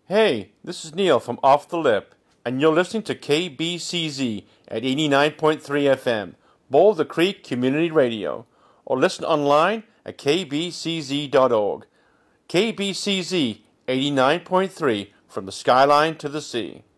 Hey, this is Neil from Off the Lip, and you're listening to KBCZ at 89.3 FM, Boulder Creek Community Radio, or listen online at kbcz.org. KBCZ 89.3, from the skyline to the sea.